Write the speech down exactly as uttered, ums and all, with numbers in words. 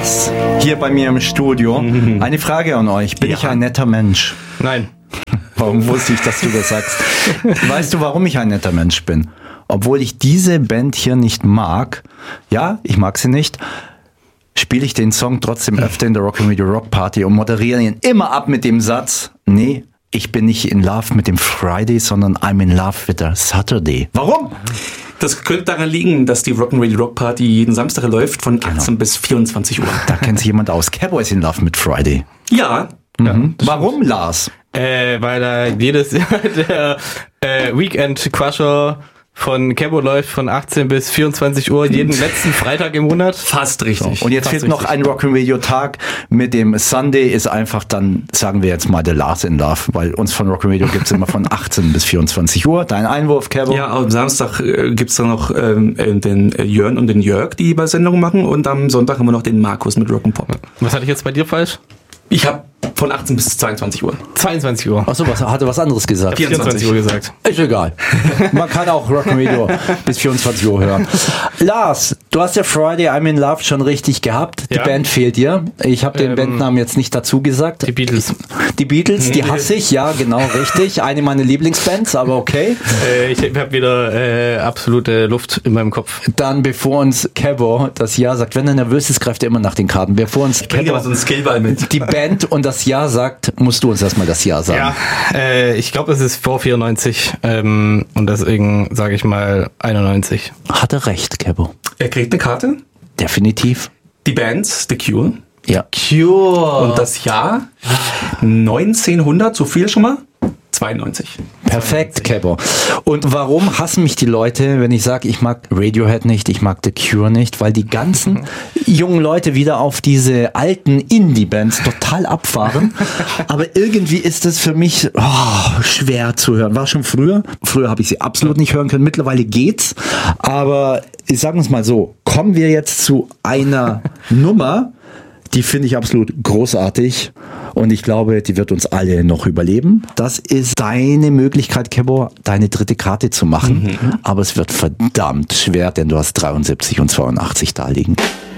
Lars, hier bei mir im Studio. Mhm. Eine Frage an euch. Bin ja. ich ein netter Mensch? Nein. Warum wusste ich, dass du das sagst? Weißt du, warum ich ein netter Mensch bin? Obwohl ich diese Band hier nicht mag, ja, ich mag sie nicht, spiele ich den Song trotzdem öfter in der Rock and Radio Rock Party und moderiere ihn immer ab mit dem Satz, nee, ich bin nicht in love mit dem Friday, sondern I'm in love with the Saturday. Warum? Das könnte daran liegen, dass die Rock and Radio Rock Party jeden Samstag läuft von genau. achtzehn bis vierundzwanzig Uhr. Da kennt sich jemand aus. Cabo ist in love mit Friday. Ja. Mhm. Ja, warum, stimmt. Lars? Äh, weil da jedes Jahr der äh, Weekend Crusher von Cabo läuft von achtzehn bis vierundzwanzig Uhr jeden letzten Freitag im Monat. Fast richtig. So. Und jetzt Fast fehlt richtig. noch ein Rock'n'Radio Tag mit dem Sunday, ist einfach dann, sagen wir jetzt mal, der Lars in Love, weil uns von Rock'n'Radio gibt's immer von achtzehn bis vierundzwanzig Uhr. Dein Einwurf, Cabo? Ja, am Samstag äh, gibt's dann noch ähm, den Jörn und den Jörg, die bei Sendungen machen, und am Sonntag haben wir noch den Markus mit Rock'n'Pop. Was hatte ich jetzt bei dir falsch? Ich habe von achtzehn bis zweiundzwanzig Uhr. zweiundzwanzig Uhr. Achso, was, hatte was anderes gesagt. vierundzwanzig Uhr gesagt. Ist egal. Man kann auch Rock'n'Radio bis vierundzwanzig Uhr hören. Lars, du hast ja Friday I'm in Love schon richtig gehabt. Die ja. Band fehlt dir. Ich habe den ähm, Bandnamen jetzt nicht dazu gesagt. Die Beatles. Die Beatles, die hasse ich, ja, genau, richtig. Eine meiner Lieblingsbands, aber okay. Äh, ich habe wieder äh, absolute Luft in meinem Kopf. Dann, bevor uns Cabo das Ja sagt, wenn er nervös ist, greift er immer nach den Karten. Bevor uns Bring dir mal so einen Skillball mit. Die Band und das Ja sagt, musst du uns erstmal das Ja sagen. Ja, äh, ich glaube, es ist vor vierundneunzig ähm, und deswegen sage ich mal einundneunzig. Hat er recht, Cabo? Er kriegt eine Karte. Definitiv. Die Bands, The Cure. Ja. Cure. Und das Jahr neunzehnhundert, so viel schon mal? zweiundneunzig. Perfekt, Cabo. Und warum hassen mich die Leute, wenn ich sage, ich mag Radiohead nicht, ich mag The Cure nicht? Weil die ganzen jungen Leute wieder auf diese alten Indie-Bands total abfahren. Aber irgendwie ist es für mich oh, schwer zu hören. War schon früher. Früher habe ich sie absolut nicht hören können. Mittlerweile geht's. Aber ich sage uns mal so, kommen wir jetzt zu einer Nummer, die finde ich absolut großartig und ich glaube, die wird uns alle noch überleben. Das ist deine Möglichkeit, Cabo, deine dritte Karte zu machen. Mhm. Aber es wird verdammt schwer, denn du hast dreiundsiebzig und zweiundachtzig da liegen.